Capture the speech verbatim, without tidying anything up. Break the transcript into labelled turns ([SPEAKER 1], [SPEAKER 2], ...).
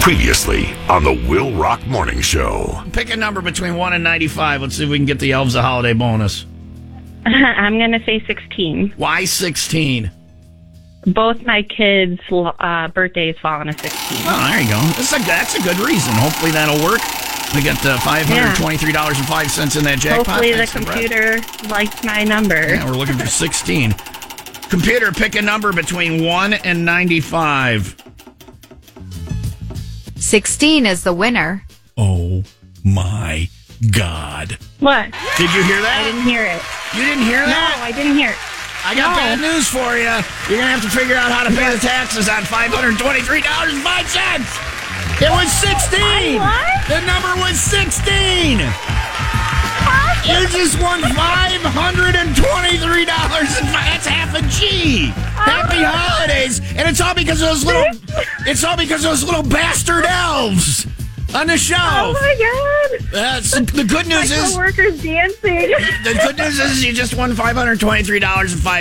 [SPEAKER 1] Previously on the Will Rock Morning Show.
[SPEAKER 2] Pick a number between one and ninety-five. Let's see if we can get the elves a holiday bonus.
[SPEAKER 3] I'm going to say sixteen.
[SPEAKER 2] Why sixteen?
[SPEAKER 3] Both my kids' uh, birthdays fall on a sixteen.
[SPEAKER 2] Oh, there you go. That's a, that's a good reason. Hopefully that'll work. We got uh, five hundred twenty-three dollars and five cents in that jackpot.
[SPEAKER 3] Hopefully the
[SPEAKER 2] Thanks to Brett.
[SPEAKER 3] computer likes my number.
[SPEAKER 2] Yeah, we're looking for sixteen. Computer, pick a number between one and ninety-five.
[SPEAKER 4] sixteen is the winner.
[SPEAKER 2] Oh, my God.
[SPEAKER 3] What?
[SPEAKER 2] Did you hear that?
[SPEAKER 3] I didn't hear it.
[SPEAKER 2] You didn't hear that?
[SPEAKER 3] No, I didn't hear it.
[SPEAKER 2] I got
[SPEAKER 3] No.
[SPEAKER 2] bad news for you. You're going to have to figure out how to pay the taxes on five hundred twenty-three dollars and five cents. It was sixteen.
[SPEAKER 3] What?
[SPEAKER 2] The number was sixteen. You just won five hundred twenty-three dollars and five. That's half a G. Happy holidays. And it's all because of those little, it's all because of those little bastard elves on the show.
[SPEAKER 3] Oh my God.
[SPEAKER 2] That's, the good news
[SPEAKER 3] My
[SPEAKER 2] is,
[SPEAKER 3] coworker's dancing.
[SPEAKER 2] the good news is you just won five hundred twenty-three dollars and five